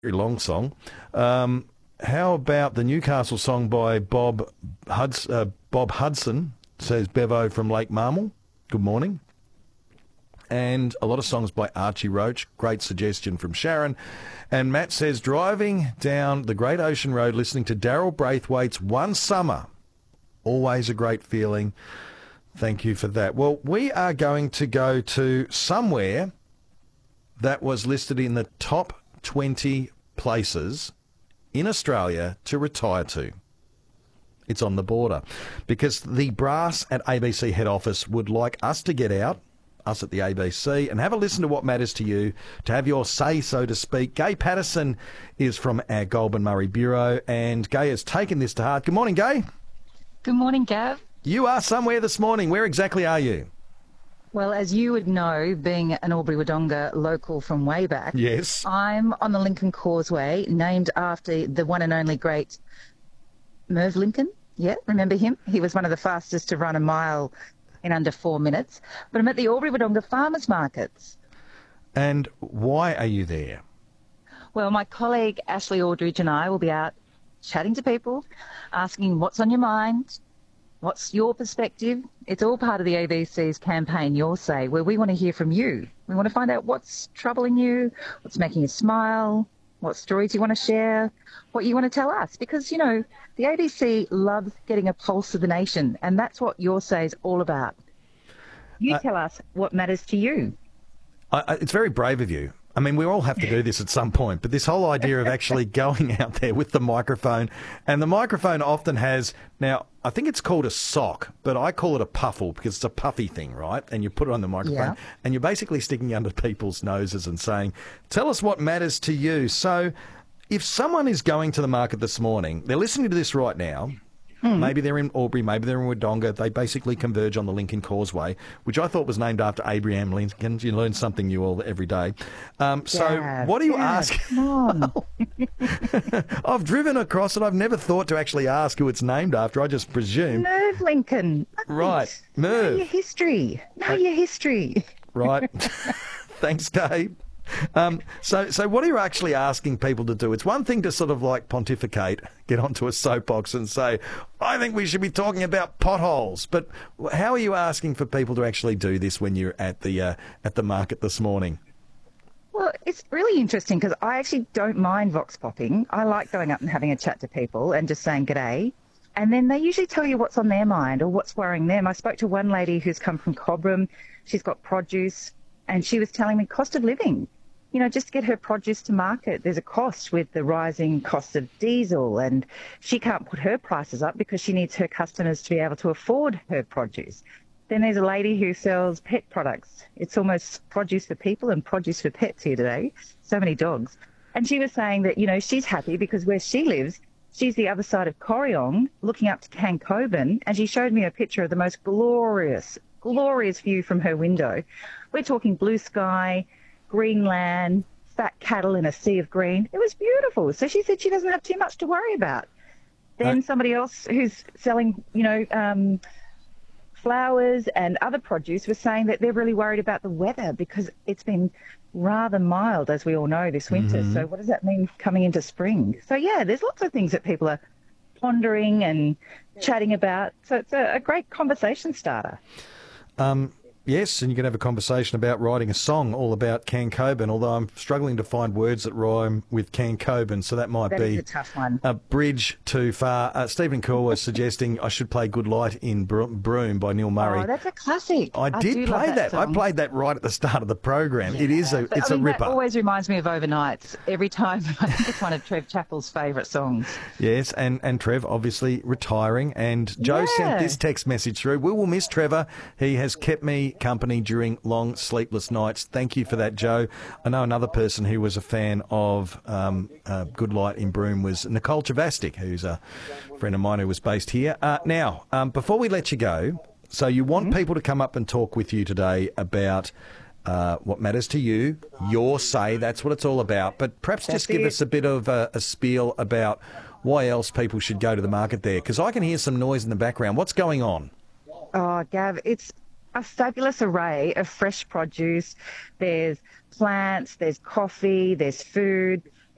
very long song. How about the Newcastle song by Bob Hudson, says Bevo from Lake Marmal. Good morning. And a lot of songs by Archie Roach. Great suggestion from Sharon. And Matt says, driving down the Great Ocean Road listening to Daryl Braithwaite's One Summer. Always a great feeling. Thank you for that. Well, we are going to go to somewhere that was listed in the top 20 places in Australia to retire to. It's on the border because the brass at ABC head office would like us to get out, us at the ABC, and have a listen to what matters to you, to have your say, so to speak. Gay Patterson is from our Goulburn Murray Bureau, and Gay has taken this to heart. Good morning, Gay. Good morning, Gav. You are somewhere this morning. Where exactly are you? Well, as you would know, being an Albury-Wodonga local from way back, Yes. I'm on the Lincoln Causeway, named after the one and only great Merv Lincoln. Yeah, remember him? He was one of the fastest to run a mile in under 4 minutes. But I'm at the Albury-Wodonga Farmers Markets. And why are you there? Well, my colleague Ashley Aldridge and I will be out chatting to people, asking what's on your mind, what's your perspective. It's all part of the ABC's campaign, Your Say, where we want to hear from you. We want to find out what's troubling you, what's making you smile, what stories you want to share, what you want to tell us. Because, you know, the ABC loves getting a pulse of the nation, and that's what Your Say is all about. You tell us what matters to you. It's very brave of you. I mean, we all have to do this at some point, but this whole idea of actually going out there with the microphone, and the microphone often has, now, I think it's called a sock, but I call it a puffle because it's a puffy thing, right? And you put it on the microphone, and you're basically sticking under people's noses and saying, tell us what matters to you. So if someone is going to the market this morning, they're listening to this right now, maybe they're in Albury, maybe they're in Wodonga. They basically converge on the Lincoln Causeway, which I thought was named after Abraham Lincoln. You learn something new all every day. So what do you ask? I've driven across it. I've never thought to actually ask who it's named after. I just presume. Merv Lincoln. Right. Merv. Know your history. Know your history. Right. Thanks, Gabe. So what are you actually asking people to do? It's one thing to sort of like pontificate, get onto a soapbox and say, I think we should be talking about potholes. But how are you asking for people to actually do this when you're at the market this morning? Well, it's really interesting because I actually don't mind vox popping. I like going up and having a chat to people and just saying g'day. And then they usually tell you what's on their mind or what's worrying them. I spoke to one lady who's come from Cobram. She's got produce, and she was telling me cost of living. You know, just to get her produce to market, there's a cost with the rising cost of diesel, and she can't put her prices up because she needs her customers to be able to afford her produce. Then there's a lady who sells pet products. It's almost produce for people and produce for pets here today. So many dogs. And she was saying that, you know, she's happy because where she lives, she's the other side of Corryong, looking up to Cancoban, and she showed me a picture of the most glorious view from her window. We're talking blue sky, green land, fat cattle in a sea of green. It was beautiful. So she said she doesn't have too much to worry about. Then somebody else who's selling, you know, flowers and other produce was saying that they're really worried about the weather because it's been rather mild, as we all know, this winter. So what does that mean coming into spring? So, yeah, there's lots of things that people are pondering and chatting about. So it's a great conversation starter. Yes, and you can have a conversation about writing a song all about Cancoban, although I'm struggling to find words that rhyme with Cancoban, so that might be a tough one. A bridge too far. Stephen Cool was suggesting I should play Good Light in Broome by Neil Murray. Oh, that's a classic. I did play that. I played that right at the start of the program. Yeah. It's a ripper. That always reminds me of Overnights. Every time, I think it's one of Trev Chappell's favourite songs. Yes, and Trev obviously retiring. And Joe sent this text message through. We will miss Trevor. He has kept me company during long sleepless nights. Thank you for that, Joe. I know another person who was a fan of Good Light in Broome was Nicole Chavastik, who's a friend of mine who was based here. Now, before we let you go, so you want people to come up and talk with you today about what matters to you, your say, that's what it's all about. But perhaps just give us a bit of a spiel about why else people should go to the market there, because I can hear some noise in the background. What's going on? Oh, Gav, it's a fabulous array of fresh produce. There's plants, there's coffee, there's food,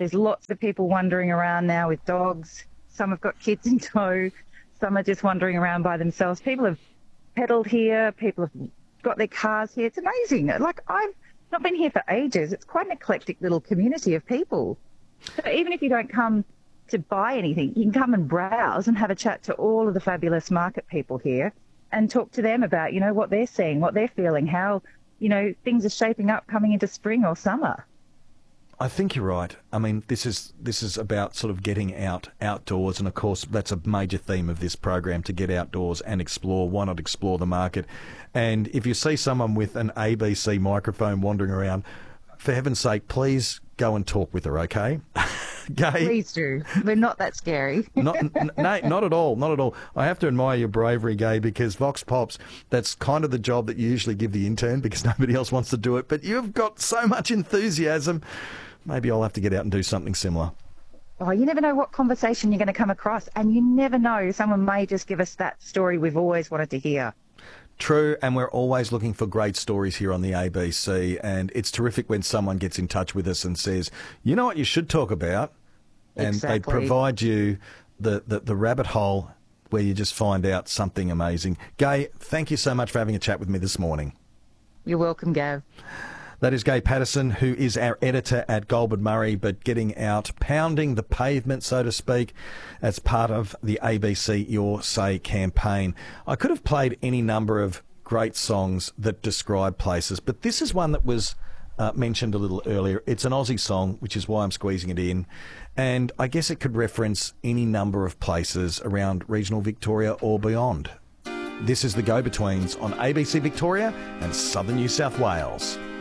There's lots of people wandering around now with dogs. Some have got kids in tow. Some are just wandering around by themselves. People have pedalled here. People have got their cars here. It's amazing. Like, I've not been here for ages. It's quite an eclectic little community of people. So even if you don't come to buy anything, you can come and browse and have a chat to all of the fabulous market people here and talk to them about, you know, what they're seeing, what they're feeling, how, you know, things are shaping up coming into spring or summer. I think you're right. I mean, this is about sort of getting outdoors, and of course that's a major theme of this program, to get outdoors and explore. Why not explore the market? And if you see someone with an ABC microphone wandering around, for heaven's sake, please go and talk with her, okay? Gai? Please do. We're not that scary. No, not at all. Not at all. I have to admire your bravery, Gai, because Vox Pops, that's kind of the job that you usually give the intern because nobody else wants to do it. But you've got so much enthusiasm. Maybe I'll have to get out and do something similar. Oh, you never know what conversation you're going to come across, and you never know. Someone may just give us that story we've always wanted to hear. True, and we're always looking for great stories here on the ABC, and it's terrific when someone gets in touch with us and says, you know what you should talk about? And Exactly. they provide you the rabbit hole where you just find out something amazing. Gai, thank you so much for having a chat with me this morning. You're welcome, Gav. That is Gai Patterson, who is our editor at Goulburn Murray, but getting out, pounding the pavement, so to speak, as part of the ABC Your Say campaign. I could have played any number of great songs that describe places, but this is one that was mentioned a little earlier. It's an Aussie song, which is why I'm squeezing it in, and I guess it could reference any number of places around regional Victoria or beyond. This is the Go-Betweens on ABC Victoria and Southern New South Wales.